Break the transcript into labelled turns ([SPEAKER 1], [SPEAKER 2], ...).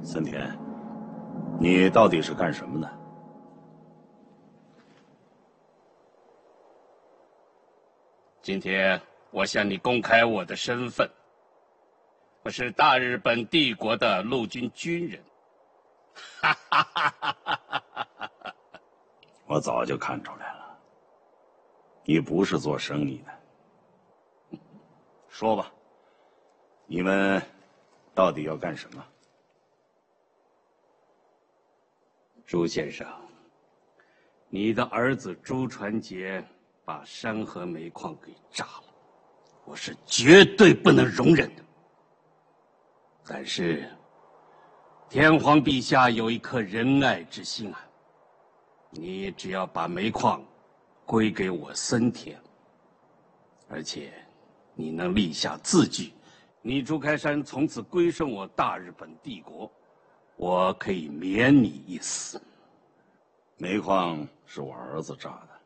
[SPEAKER 1] 森田，你到底是干什么的？
[SPEAKER 2] 今天我向你公开我的身份，我是大日本帝国的陆军军人。哈哈哈哈哈哈！
[SPEAKER 1] 我早就看出来了，你不是做生意的。说吧，你们到底要干什么？
[SPEAKER 2] 朱先生，你的儿子朱传杰把山河煤矿给炸了，我是绝对不能容忍的。但是，天皇陛下有一颗仁爱之心啊，你只要把煤矿归给我森田，而且你能立下字据，你朱开山从此归顺我大日本帝国，我可以免你一死。
[SPEAKER 1] 煤矿是我儿子炸的，